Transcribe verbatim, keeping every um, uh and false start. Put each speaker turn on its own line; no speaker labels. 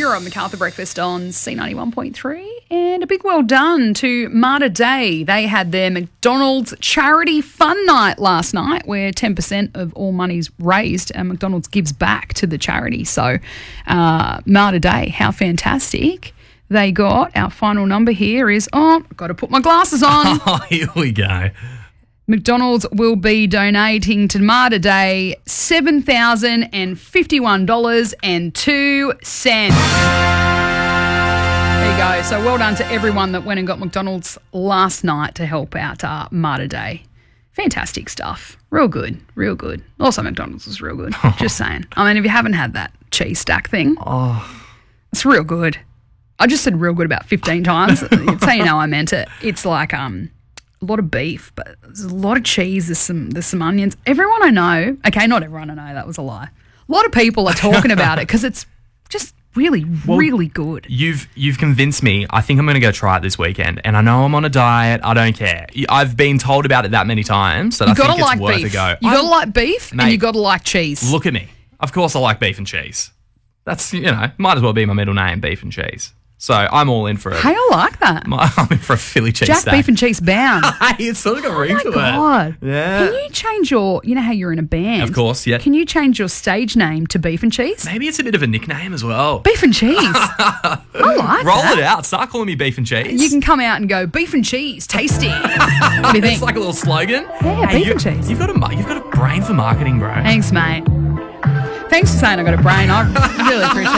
You're on MacArthur Breakfast on C ninety-one point three. And a big well done to Mater Day. They had their McDonald's charity fun night last night where ten percent of all money's raised and McDonald's gives back to the charity. So uh, Mater Day, how fantastic. They got, our final number here is, oh, I've got to put my glasses on.
Oh, here we go.
McDonald's will be donating to Mater Day seven thousand fifty-one dollars and two cents. There you go. So well done to everyone that went and got McDonald's last night to help out uh, Mater Day. Fantastic stuff. Real good. Real good. Also, McDonald's is real good. Just saying. I mean, if you haven't had that cheese stack thing,
Oh,
it's real good. I just said real good about fifteen times. It's how you know I meant it. It's like um, a lot of beef, but there's a lot of cheese. There's some there's some onions. Everyone I know, okay, not everyone I know, that was a lie. A lot of people are talking about it because it's just really,
Well,
really good.
You've you've convinced me. I think I'm going to go try it this weekend. And I know I'm on a diet. I don't care. I've been told about it that many times that
You
I think
gotta
it's
like
worth
beef.
a go.
You
I'm-
gotta like beef and
Mate,
you gotta like cheese.
Look at me. Of course I like beef and cheese. That's, you know, might as well be my middle name, beef and cheese. So I'm all in for it.
Hey, I like that.
I'm in for a Philly cheese
Jack
steak.
beef and cheese bound.
Hey, it's sort of got a ring
Oh my
to
God.
it. Yeah.
Can you change your, you know how you're in a band?
Of course, yeah.
Can you change your stage name to Beef and Cheese?
Maybe it's a bit of a nickname as well.
Beef and Cheese. I like
Roll
that.
it out. Start calling me beef and cheese.
You can come out and go, beef and cheese, tasty. What do you think?
It's like a little slogan.
Yeah, beef
you,
and cheese.
You've got a you've got a brain for marketing, bro.
Thanks, mate. Thanks for saying I got a brain. I really appreciate it.